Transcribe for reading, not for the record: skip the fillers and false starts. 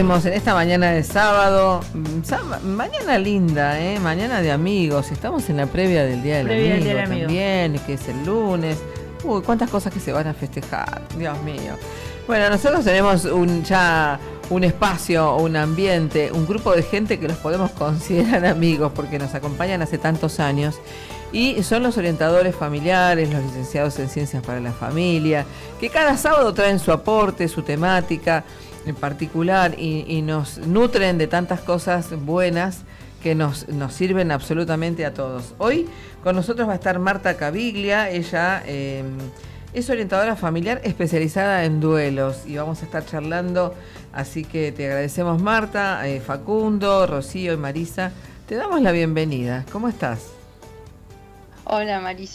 seguimos en esta mañana de sábado, mañana linda, mañana de amigos. Estamos en la previa del Día del Amigo también, que es el lunes. Uy, cuántas cosas que se van a festejar, Dios mío. Bueno, nosotros tenemos un espacio, un ambiente, un grupo de gente que los podemos considerar amigos porque nos acompañan hace tantos años. Y son los orientadores familiares, los licenciados en Ciencias para la Familia, que cada sábado traen su aporte, su temática en particular y nos nutren de tantas cosas buenas que nos sirven absolutamente a todos. Hoy con nosotros va a estar Marta Caviglia. Ella es orientadora familiar especializada en duelos y vamos a estar charlando, así que te agradecemos, Marta, Facundo, Rocío y Marisa. Te damos la bienvenida. ¿Cómo estás? Hola Marisa.